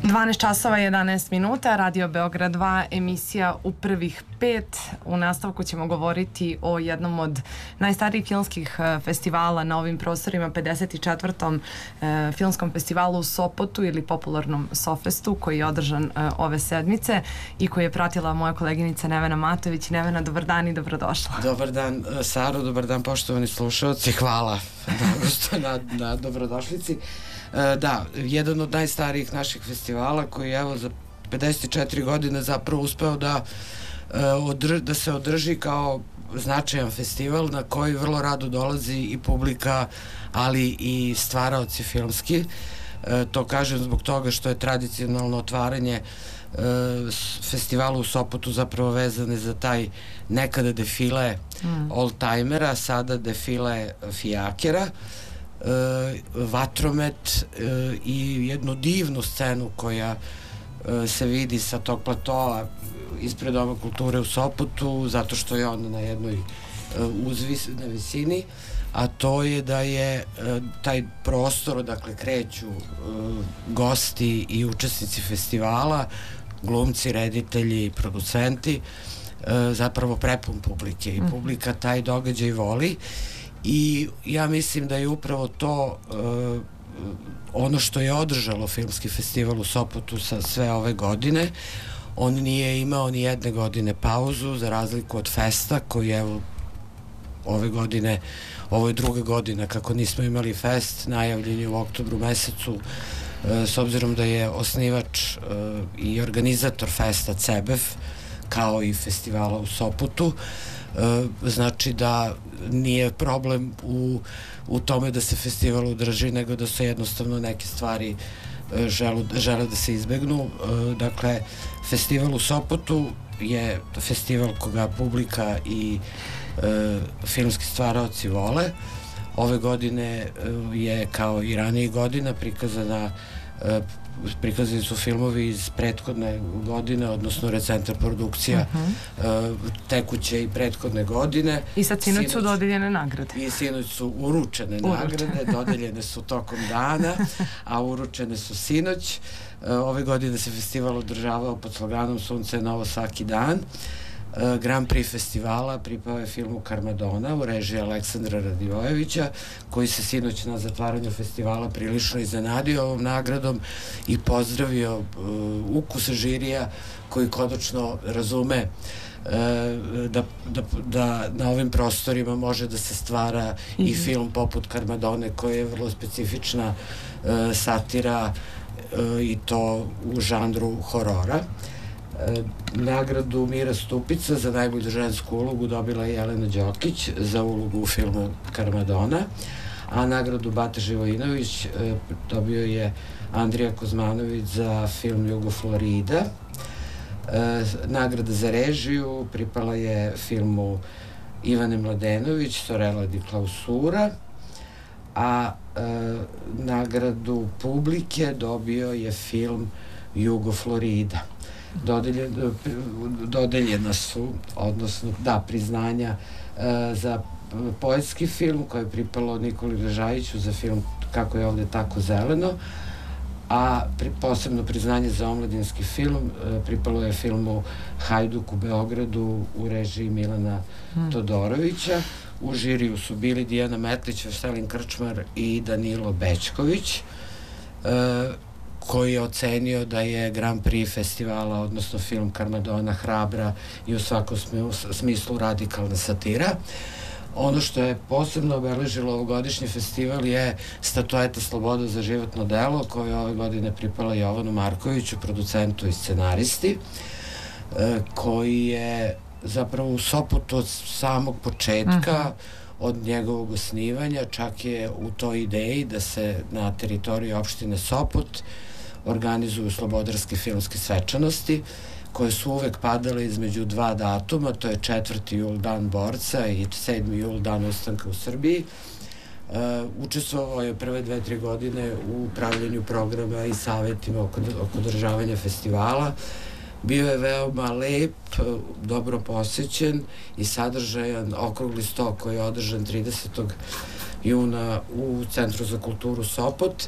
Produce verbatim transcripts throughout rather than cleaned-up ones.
dvanaest časova i jedanaest minuta, Radio Beograd dva, emisija U prvih pet. U nastavku ćemo govoriti o jednom od najstarijih filmskih festivala na ovim prostorima, pedeset četvrtom eh, filmskom festivalu u Sopotu ili popularnom Sofestu, koji je održan eh, ove sedmice i koji je pratila moja koleginica Nevena Matović. Nevena, dobar dan i dobrodošla. Dobar dan, Saro, dobar dan, poštovani slušalci, hvala na, na dobrodošlici. Da, jedan od najstarijih naših festivala koji je evo za pedeset četiri godine zapravo uspeo da, da se održi kao značajan festival na koji vrlo rado dolazi i publika, ali i stvaraoci filmski. To kažem zbog toga što je tradicionalno otvaranje festivala u Sopotu zapravo vezane za taj nekada defile mm. oldtimera, sada defile fijakera, Uh, vatromet uh, i jednu divnu scenu koja uh, se vidi sa tog platoa ispred Doma kulture u Sopotu, zato što je on na jednoj uh, uzvis, na visini, a to je da je uh, taj prostor odakle kreću uh, gosti i učesnici festivala, glumci, reditelji, producenti, uh, zapravo prepun publike i publika taj događaj voli. I ja mislim da je upravo to uh, ono što je održalo filmski festival u Sopotu sa sve ove godine. On nije imao ni jedne godine pauzu, za razliku od festa koji evo ove godine, ovo je druga godina kako nismo imali fest, najavljen je u oktobru mesecu, uh, s obzirom da je osnivač uh, i organizator festa CEBEF, kao i festivala u Sopotu. E, znači da nije problem u, u tome da se festival održi, nego da se jednostavno neke stvari e, želu, žele da se izbegnu. E, dakle, festival u Sopotu je festival koga publika i e, filmski stvaraoci vole. Ove godine e, je kao i ranijih godina prikazana e, prikazani su filmovi iz prethodne godine, odnosno recentna produkcija uh-huh. uh, tekuće i prethodne godine. I sad sinoć su dodeljene nagrade. I sinoć su uručene, uručene. nagrade, dodeljene su tokom dana, a uručene su sinoć. Uh, ove godine se festival održavao pod sloganom Sunce je novo svaki dan. Uh, Grand Prix festivala pripao je filmu Karmadona u režiji Aleksandra Radivojevića, koji se sinoć na zatvaranju festivala prilično iznenadio ovom nagradom i pozdravio uh, ukus žirija koji konačno razume uh, da, da, da na ovim prostorima može da se stvara mm-hmm. i film poput Karmadone, koja je vrlo specifična uh, satira uh, i to u žanru horora. Nagradu Mira Stupica za najbolju žensku ulogu dobila je Jelena Đokić za ulogu u filmu Karmadona, a nagradu Bate Živojinović dobio je Andrija Kozmanović za film Jugoflorida. Nagrada za režiju pripala je filmu Ivane Mladenović, Sorella di Clausura, a nagradu publike dobio je film Jugoflorida. Dodeljena, dodeljena su, odnosno da, priznanja e, za poetski film koje je pripalo Nikoli Ražajiću za film Kako je ovde tako zeleno, a pri, posebno priznanje za omladinski film e, pripalo je filmu Hajduk u Beogradu u režiji Milana hmm. Todorovića. U žiriju su bili Dijana Metlić, Veselin Krčmar i Danilo Bećković, e, koji je ocenio da je Grand Prix festivala, odnosno film Karmadona, hrabra i u svakom smislu radikalna satira. Ono što je posebno obeležilo ovogodišnji festival je statueta Sloboda za životno delo, koja je ove godine pripala Jovanu Markoviću, producentu i scenaristi, koji je zapravo u Sopotu od samog početka, od njegovog osnivanja, čak je u toj ideji da se na teritoriji opštine Sopot organizuju slobodarske filmske svečanosti, koje su uvek padale između dva datuma, to je četvrti jul, dan borca, i sedmi jul, dan ustanka u Srbiji. Uh, učestvovao je prve dve, tri godine u pravljenju programa i savetima oko, oko održavanja festivala. Bio je veoma lep, dobro posećen i sadržajan okrugli sto koji je održan tridesetog juna u Centru za kulturu Sopot.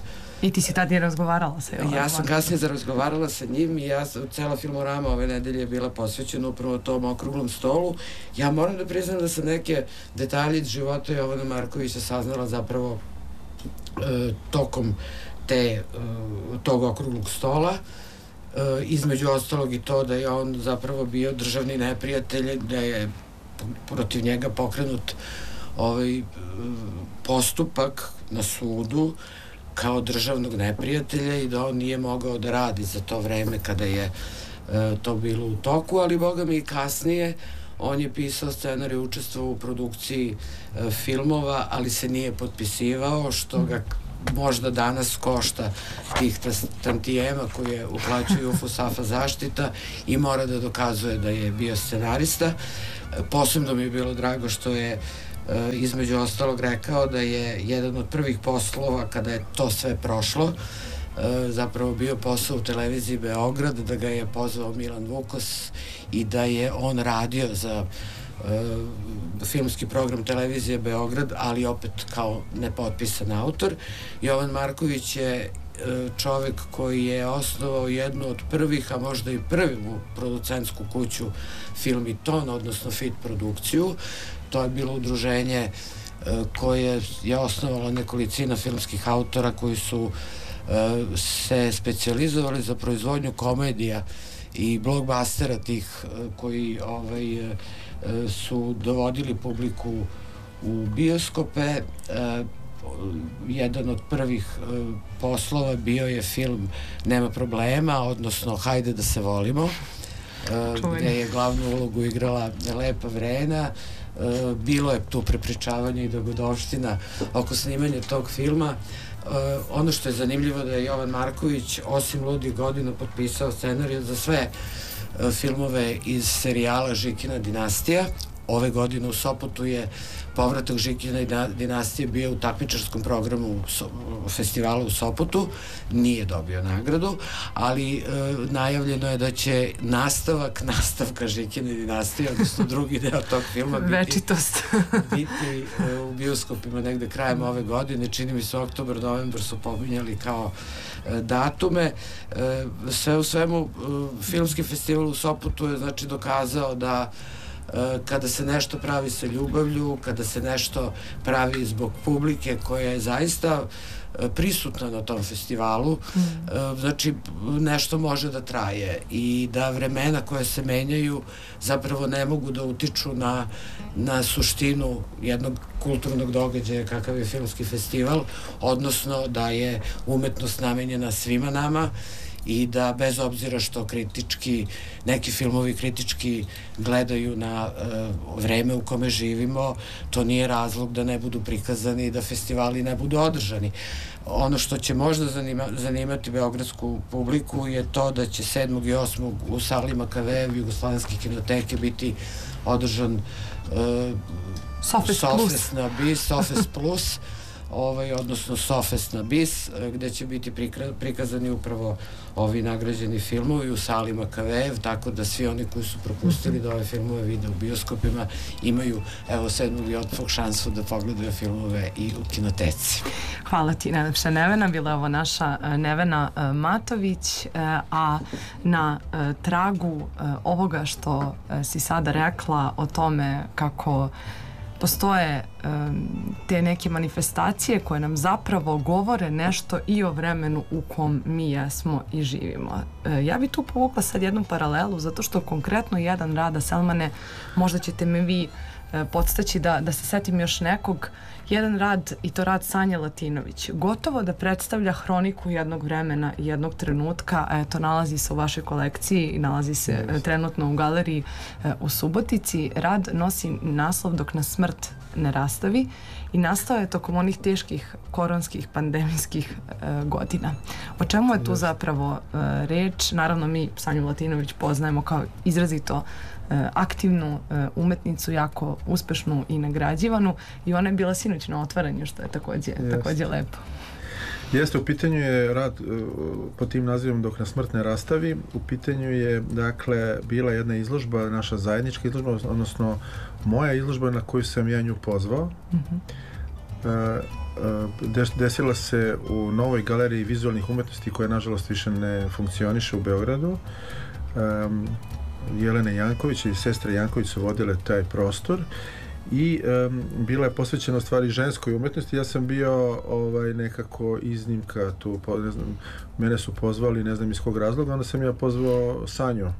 I ti si tad je razgovarala sa Jovanom? Ja sam kasnije razgovarala sa njim i ja, cela Filmorama ove nedelje je bila posvećena upravo tom okruglom stolu. Ja moram da priznam da sam neke detalje iz života Jovana Markovića saznala zapravo e, tokom te, e, tog okruglog stola. E, između ostalog i to da je on zapravo bio državni neprijatelj, da je protiv njega pokrenut ovaj postupak na sudu kao državnog neprijatelja i da on nije mogao da radi za to vreme kada je e, to bilo u toku, ali boga mi i kasnije on je pisao scenarij, učestvovao u produkciji e, filmova, ali se nije potpisivao, što ga možda danas košta tih tantijema koje uplaćuju Fusafa zaštita i mora da dokazuje da je bio scenarista. Posebno mi je bilo drago što je e, između ostalog rekao da je jedan od prvih poslova kada je to sve prošlo e, zapravo bio posao u televiziji Beograd, da ga je pozvao Milan Vukos i da je on radio za e, filmski program televizije Beograd, ali opet kao nepotpisan autor. Jovan Marković je čovek koji je osnovao jednu od prvih, a možda i prvu producentsku kuću Film i ton, odnosno Fit produkciju. To je bilo udruženje koje je osnovalo nekolicina filmskih autora koji su se specijalizovali za proizvodnju komedija i blockbustera tih koji ovaj, su dovodili publiku u bioskope. Jedan od prvih uh, poslova bio je film Nema problema, odnosno Hajde da se volimo, uh, gde je glavnu ulogu igrala Lepa Vrena. Uh, bilo je tu prepričavanje i dogodovština oko snimanja tog filma. Uh, ono što je zanimljivo da je Jovan Marković osim Ludih godina potpisao scenarij za sve uh, filmove iz serijala Žikina dinastija. Ove godine u Sopotu je povratak Žikine dinastije bio u takmičarskom programu festivala u Sopotu, nije dobio nagradu, ali e, najavljeno je da će nastavak nastavka Žikine dinastije, odnosno drugi deo tog filma biti, Večitost. biti e, u bioskopima negde krajem ove godine, čini mi se oktobar, novembar su pominjali kao e, datume. E, sve u svemu, e, filmski festival u Sopotu je znači dokazao da kada se nešto pravi sa ljubavlju, kada se nešto pravi zbog publike koja je zaista prisutna na tom festivalu, mm. znači nešto može da traje i da vremena koje se menjaju zapravo ne mogu da utiču na, na suštinu jednog kulturnog događaja kakav je filmski festival, odnosno da je umetnost namenjena svima nama i da bez obzira što kritički, neki filmovi kritički gledaju na uh, vreme u kome živimo, to nije razlog da ne budu prikazani i da festivali ne budu održani. Ono što će možda zanima, zanimati beogradsku publiku je to da će sedmog i osmog u sali Makavejev Jugoslovenske kinoteke biti održan uh, Sofest Sofest na bis, Sofest plus, ovaj, odnosno Sofest na bis, gde će biti prikazani upravo ovi nagrađeni filmovi u sali Makavejev, tako da svi oni koji su propustili da ove filmove vide u bioskopima imaju, evo, sedmog i osmog šansu da pogledaju filmove i u kinoteci. Hvala ti najlepša Nevena, bila je ovo naša Nevena Matović, a na tragu ovoga što si sada rekla o tome kako postoje um, te neke manifestacije koje nam zapravo govore nešto i o vremenu u kom mi jesmo i živimo. E, ja bi tu povukla sad jednu paralelu, zato što konkretno jedan Rada Selmane, možda ćete me vi e, podstaći da, da se setim još nekog, jedan rad, i to rad Sanje Latinović, gotovo da predstavlja hroniku jednog vremena i jednog trenutka, a eto, nalazi se u vašoj kolekciji i nalazi se e, trenutno u galeriji e, u Subotici. Rad nosi naslov Dok nas smrt ne rastavi i nastao je tokom onih teških koronskih pandemijskih e, godina. O čemu je tu zapravo e, reč? Naravno, mi Sanju Latinović poznajemo kao izrazito e, aktivnu e, umetnicu, jako uspešnu i nagrađivanu, i ona je bila sinoć na otvaranju, što je takođe, takođe lepo. Jeste, u pitanju je rad uh, pod tim nazivom Dok nas smrt ne rastavi. U pitanju je, dakle, bila jedna izložba, naša zajednička izložba, odnosno moja izložba na koju sam ja nju pozvao. Mm-hmm. desila se u novoj galeriji vizualnih umetnosti koja nažalost više ne funkcioniše u Beogradu. Jelena Janković i sestra Janković su vodile taj prostor i um, bila je posvećena u stvari ženskoj umetnosti. Ja sam bio ovaj, nekako iznimka tu, ne znam, mene su pozvali, ne znam iz kog razloga, onda sam ja pozvao Sanju.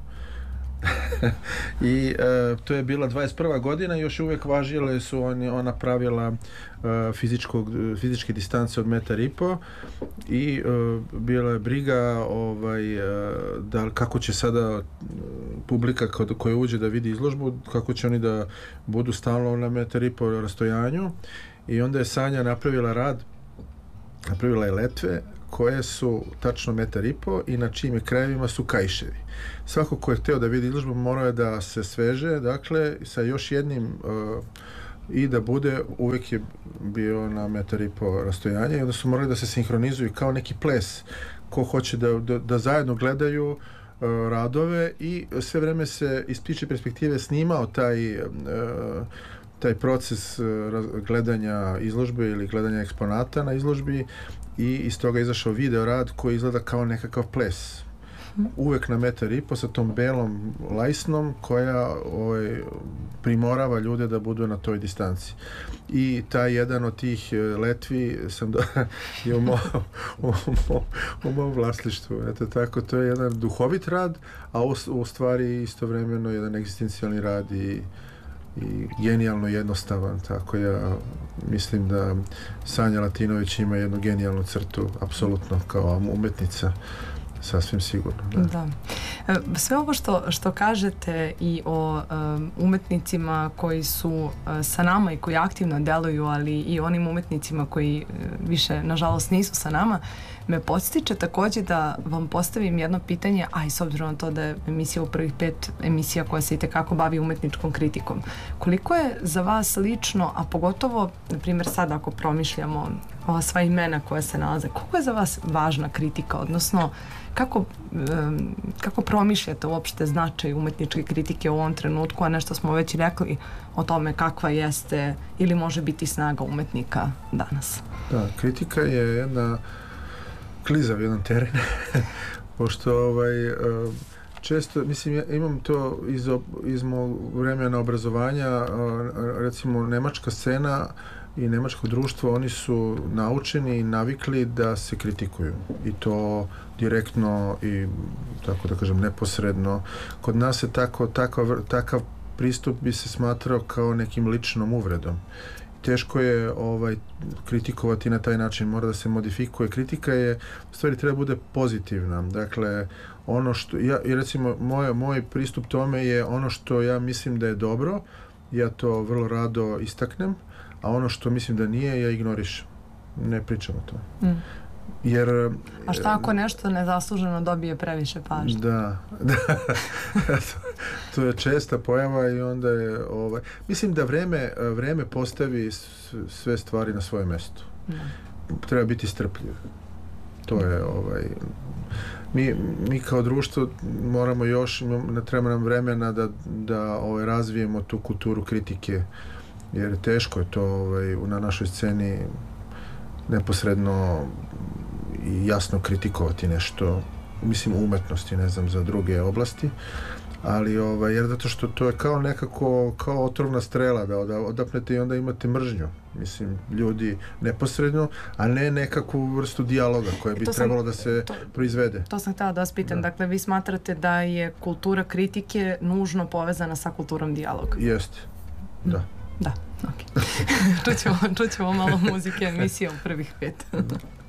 I e, to je bila dvadeset prva godina, još uvijek važile su on, ona pravila e, fizičkog, fizičke distance od metar i po i e, bila je briga ovaj, e, da kako će sada publika kod, koja uđe da vidi izložbu, kako će oni da budu stalno na metar i po rastojanju. I onda je Sanja napravila rad, napravila je letve koje su tačno metar i po i na čijim krajevima su kaiševi. Svako ko je hteo da vidi izložbu morao je da se sveže, dakle, sa još jednim uh, i da bude, uvek je bio na metar i po rastojanja i onda su morali da se sinhronizuju kao neki ples, ko hoće da, da, da zajedno gledaju uh, radove i sve vreme se iz ptičje perspektive snimao taj uh, taj proces uh, gledanja izložbe ili gledanja eksponata na izložbi i iz toga je izašao video rad koji izgleda kao nekakav ples. Uvek na metar i po sa tom belom lajsnom koja ovaj, primorava ljude da budu na toj distanci. I taj jedan od tih letvi sam do, je u mom, u, mom, u mom vlasništvu. Eto tako, to je jedan duhovit rad, a u, u stvari istovremeno jedan egzistencijalni rad i i genijalno jednostavan, tako ja mislim da Sanja Latinović ima jednu genijalnu crtu, apsolutno kao umetnica, sasvim sigurno. Da. Da. Sve ovo što, što kažete i o um, umetnicima koji su uh, sa nama i koji aktivno deluju, ali i onim umetnicima koji uh, više, nažalost, nisu sa nama, me podstiče takođe da vam postavim jedno pitanje, a i s obzirom na to da je emisija u prvih pet emisija koja se itekako bavi umetničkom kritikom. Koliko je za vas lično, a pogotovo, na primjer, sad ako promišljamo ova sva imena koja se nalaze, koliko je za vas važna kritika, odnosno kako, um, kako promišljate uopšte značaj umetničke kritike u ovom trenutku, a nešto smo već rekli o tome kakva jeste ili može biti snaga umetnika danas? Da, kritika je jedna klizav jedan teren, pošto ovaj, često, mislim, ja imam to iz, iz mog vremena obrazovanja, recimo nemačka scena i nemačko društvo, oni su naučeni i navikli da se kritikuju i to direktno i, tako da kažem, neposredno. Kod nas je tako, takav, takav pristup bi se smatrao kao nekim ličnom uvredom. Teško je ovaj, kritikovati na taj način, mora da se modifikuje. Kritika je, u stvari, treba bude pozitivna. Dakle, ono što, ja, i recimo, moj, moj pristup tome je ono što ja mislim da je dobro, ja to vrlo rado istaknem, a ono što mislim da nije, ja ignorišem. Ne pričam o tome. Mm. Jer, a šta ako nešto nezasluženo dobije previše pažnje? Da, da. To je česta pojava i onda je ovaj, mislim da vreme, vreme postavi sve stvari na svoje mesto. Da. Treba biti strpljiv. To je ovaj mi, mi kao društvo moramo još, treba nam vremena da, da ovaj, razvijemo tu kulturu kritike, jer teško je to ovaj, na našoj sceni neposredno i jasno kritikovati nešto, mislim, umetnosti, ne znam, za druge oblasti, ali ovaj, jer zato što to je kao nekako, kao otrovna strela da odapnete i onda imate mržnju, mislim, ljudi neposredno, a ne nekakvu vrstu dijaloga koja bi trebalo sam, da se to, proizvede. To sam htjela da vas pitam, da. Dakle, vi smatrate da je kultura kritike nužno povezana sa kulturom dijaloga? Jeste, da. Da, ok. čućemo, čućemo malo muzike, emisija u prvih pet.